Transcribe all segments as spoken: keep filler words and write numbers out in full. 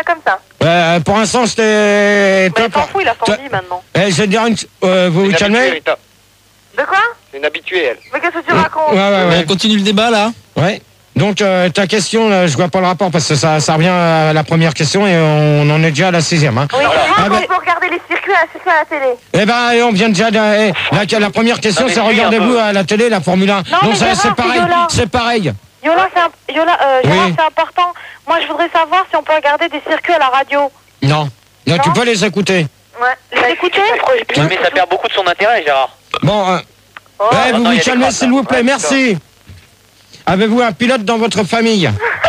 ça comme ça. Euh, pour l'instant, c'était... Mais il s'en fout, il a cent dix maintenant. Eh, je vais te dire une... Euh, vous vous calmez? De quoi? C'est une habituée, elle. Mais qu'est-ce que tu racontes? Ouais, ouais, ouais. On continue le débat, là. Ouais. Donc, euh, ta question, là, je vois pas le rapport, parce que ça, ça revient à la première question, et on en est déjà à la sixième. Hein. Oui, Ah, on bah... peut regarder les circuits à, circuits à la télé. Eh ben, on vient déjà... De... Eh, la, la première question, c'est regardez-vous à la télé, la Formule un. Non, donc, mais c'est pareil. C'est pareil. Yola, c'est imp... Yola, euh, Gérard, Oui. c'est important. Moi, je voudrais savoir si on peut regarder des circuits à la radio. Non. Non, Non. tu peux les écouter. Ouais. Les écouter? Mais ça perd beaucoup de son intérêt, Gérard. Bon, euh... Oh. ouais, vous non, vous il y a calmez, des s'il vous plaît, Ouais, merci. Avez-vous un pilote dans votre famille?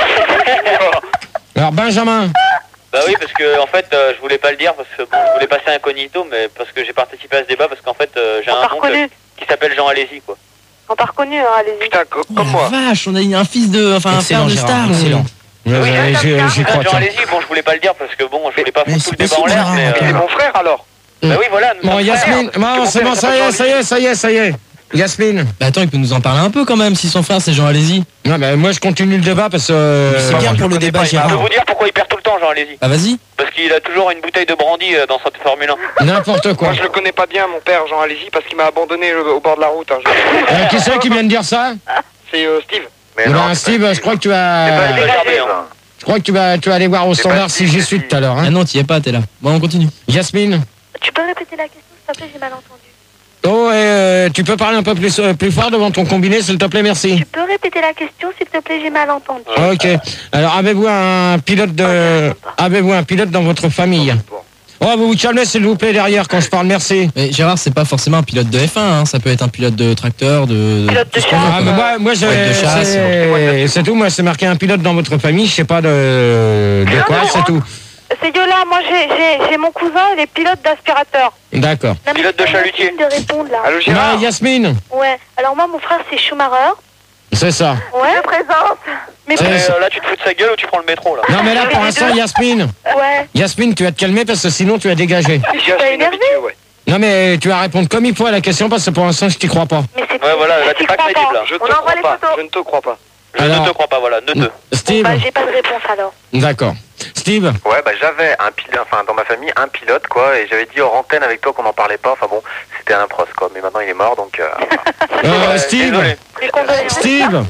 Alors, Benjamin. Bah oui, parce que en fait, euh, je voulais pas le dire parce que bon, je voulais passer incognito, mais parce que j'ai participé à ce débat parce qu'en fait, euh, j'ai On t'a un oncle reconnu. qui s'appelle Jean Alési, quoi. On t'a reconnu, hein, allez-y. Putain, co- Oh, comme moi. la vache, on a eu un fils de... Enfin, un Excellent, père de Gérard, star. excellent. Ouais, Oui, ouais, là, j'y ça me j'y Ah, crois, Jean tiens. Alési, bon, je voulais pas le dire parce que bon, je voulais pas Mais foutre tout le c'est débat en l'air, possible, mais. C'est Euh... mon frère, alors. Bah oui, voilà. nous Bon, sommes Yasmine, frères. non, Mon c'est père bon, ça y s'appelle est, ça y est, ça y est, ça y est. Yasmine. Bah attends, il peut nous en parler un peu quand même, si son frère c'est Jean Alési. Non, mais moi, je continue le débat parce que... euh, C'est bien pour le débat, Je peux Gérard. vous dire pourquoi il perd tout le temps, Jean Alési. Bah vas-y. Parce qu'il a toujours une bouteille de brandy euh, dans sa Formule un. N'importe quoi. Moi, je le connais pas bien, mon père, Jean Alési, parce qu'il m'a abandonné euh, au bord de la route. Hein. Je- Euh, qui c'est qui vient de dire ça? C'est euh, Steve. Eh ben, Steve, je crois que tu vas... C'est pas dégagé, hein. Je crois que tu vas, tu vas aller voir au standard si j'y suis tout à l'heure. Ah Hein. non, t'y es pas, t'es là. Bon, on continue. Yasmine. Tu peux répéter la question, s'il te plaît, j'ai mal entendu. Oh, et euh, tu peux parler un peu plus, euh, plus fort devant ton combiné, s'il te plaît, merci. Tu peux répéter la question, s'il te plaît, j'ai mal entendu. Ok. Alors, avez-vous un pilote de... Avez-vous un pilote dans votre famille? Oh, vous vous calmez, s'il vous plaît, derrière, quand je parle, merci. Mais Gérard, c'est pas forcément un pilote de F un, hein. Ça peut être un pilote de tracteur, de... Pilote de tout ce qu'on veut, chasse. Ah, quoi. mais moi, moi je- Ouais, de chasse. c'est c'est tout, moi, c'est marqué un pilote dans votre famille, je sais pas de, de quoi, non, c'est tout. C'est Yola, moi j'ai j'ai- j'ai mon cousin, il est pilote d'aspirateur. D'accord. Non, mais Pilote c'est de pas chalutier. facile de répondre là. Allô, Bah, Gérard. Yasmine, Ouais, alors moi mon frère c'est Schumacher. c'est ça. Ouais. Je présente. Mais C'est- Mais, c'est- euh, là, tu te fous de sa gueule ou tu prends le métro, là? Non, mais là, pour l'instant, Yasmine, ouais. Yasmine, tu vas te calmer parce que sinon, tu vas dégager. Je suis pas une énervé. habituée, ouais. Non, mais tu vas répondre comme il faut à la question parce que pour l'instant, je t'y crois pas. Mais c'est Ouais, voilà, là, je t'es t'y pas crois crédible, là. Je te On envoie crois les pas. photos. Je ne te crois pas. Je Alors- ne te crois pas, voilà, ne te. Steve, Bah j'ai pas de réponse alors. d'accord. Steve, Ouais, bah j'avais un pilote, enfin dans ma famille, un pilote quoi, et j'avais dit hors antenne avec toi qu'on n'en parlait pas, enfin bon, c'était un pros quoi, mais maintenant il est mort donc... Euh, euh, Ouais, Steve, désolé. Les condoléances. Steve,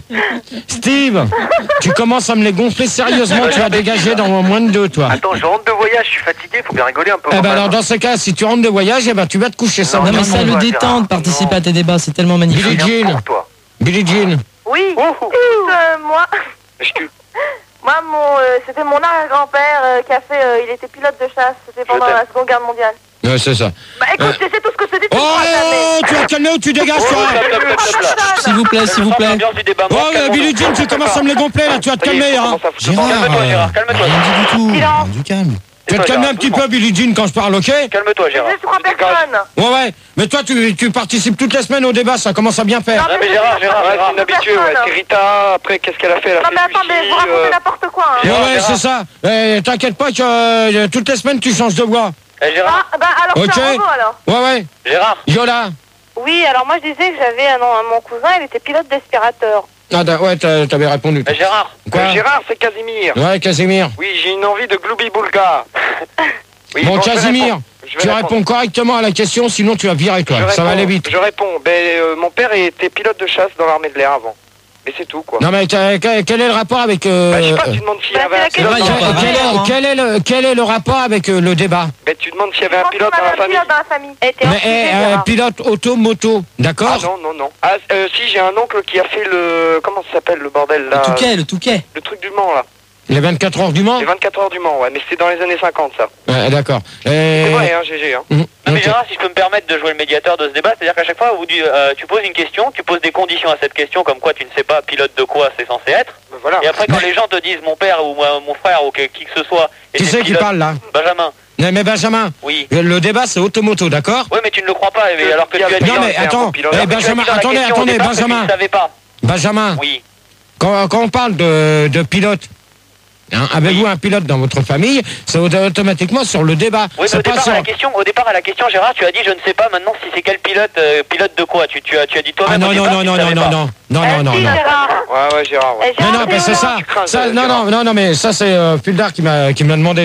Steve, tu commences à me les gonfler sérieusement, tu vas dégager dans moins de deux, toi. Attends, je rentre de voyage, je suis fatigué, faut bien rigoler un peu. Eh quand ben même. alors, dans ce cas, si tu rentres de voyage, eh ben, tu vas te coucher ça. Non, mais ça non, le non, détend Gérard, de participer non. à tes débats, c'est tellement magnifique. Billie Rien Jean, pour toi. Billie Jean. Oui. Écoute, euh, moi, Je tue. moi mon, euh, c'était mon arrière-grand-père euh, qui a fait, euh, il était pilote de chasse, c'était pendant t'aime. la Seconde Guerre mondiale. Ouais, c'est ça. Bah écoute, c'est tout ce que je te dis, tu Oh, me crois jamais. tu vas te calmer ou tu dégages, Oh, toi? stop, stop, stop, stop, là. S'il vous plaît, s'il vous plaît. L'ambiance du débat, Oh, moi, euh, calmons-nous. Billie Jean, tu commences à me les gonfler, là, tu vas te Ça y est, calmer, on hein. commence à foutre Gérard, le bordel. Calme-toi, euh, Gérard, calme-toi. rien dit du tout. Silence. Du calme. Tu vas te calmer un petit peu, Billie Jean, quand je parle, ok? Calme-toi, Gérard. Je crois personne. Ouais, ouais. Mais toi, tu, tu participes toutes les semaines au débat, ça commence à bien faire. Non, mais Gérard, Gérard, Ouais, c'est Gérard. une habituée, ouais. C'est Rita, après, qu'est-ce qu'elle a fait? Elle a Non fait mais attendez, Lucie, vous racontez euh, n'importe quoi. Hein. Ouais, Gérard, ouais, Gérard. c'est ça. Eh, t'inquiète pas que euh, toutes les semaines, tu changes de voix. Eh, Gérard, Ah, bah alors Ok. c'est un robot alors. Ouais, ouais. Gérard. Yola. Oui, alors moi je disais que j'avais un, un- mon cousin, il était pilote d'aspirateur. Ah, da- ouais, t'as- t'avais répondu. Eh, Gérard. Quoi? euh, Gérard, c'est Casimir. Ouais, Casimir. Oui, j'ai une envie de Gloubi-Boulga. Oui, Bon, je vais Casimir, répondre. Je vais tu répondre. réponds correctement à la question, sinon tu vas virer, toi. Je Ça va réponds, aller vite. Je réponds. Ben, euh, mon père était pilote de chasse dans l'armée de l'air avant. Mais c'est tout, quoi. Non, mais quel, quel- quel est le rapport avec... Euh, Bah, je sais pas, euh, tu demandes s'il y bah, avait un c'est la pilote. question. dans- Ouais, quel, il y a pas est, rapport, quel, est le, quel est le rapport avec euh, le débat? Ben, tu demandes s'il y avait Je un pense pilote qu'on dans la avait un famille. pilote dans la famille. Elle était Mais hors sujet, eh, euh, Gérard. pilote auto-moto, Ah d'accord? non, non, non. Ah, euh, si, j'ai un oncle qui a fait le... Comment ça s'appelle, le bordel, là? Le Touquet, le Touquet. Le truc du Mans, là. Les vingt-quatre heures du Mans? Les vingt-quatre heures du Mans, ouais. Mais c'était dans les années cinquante, ça. Ouais, d'accord. C'est Euh, vrai, hein, G G, hein. mm, Non, mais ok. Gérard, si je peux me permettre de jouer le médiateur de ce débat, c'est-à-dire qu'à chaque fois, vous, dites, euh, tu poses une question, tu poses des conditions à cette question, comme quoi tu ne sais pas pilote de quoi c'est censé être, Ben, voilà. et après quand Mais- les gens te disent mon père ou moi, mon frère ou que- qui que ce soit... Qui était c'est qui pilote- parle, là? Benjamin, Non, mais Benjamin, oui. le débat, c'est automoto, d'accord? Oui, mais tu ne le crois pas, mais alors que tu as dit... Non, mais c'est un attends, bon pilote. eh, alors que tu as dit Benjamin, dans la attendez, question au attendez, départ que tu Benjamin. ne savais pas. Benjamin, Oui. quand, quand on parle de, de pilote, hein, avez-vous un pilote dans votre famille, c'est au- automatiquement sur le débat. Oui, mais C'est au pas départ, sur... à la question, au départ, à la question, Gérard, tu as dit je ne sais pas maintenant si c'est quel pilote, euh, pilote de quoi. Tu, tu as, tu as dit Ah toi-même. non, au non, départ non, que tu non, ne non, savais non, pas. non, non, Eh, non, non, si, non. Gérard. Ouais, ouais, Gérard, ouais. Eh, Mais Gérard, non, mais c'est Gérard. ça, Tu crains, ça, euh, non, Gérard. non, non, non, mais ça c'est euh, Puldar qui m'a qui me l'a demandé.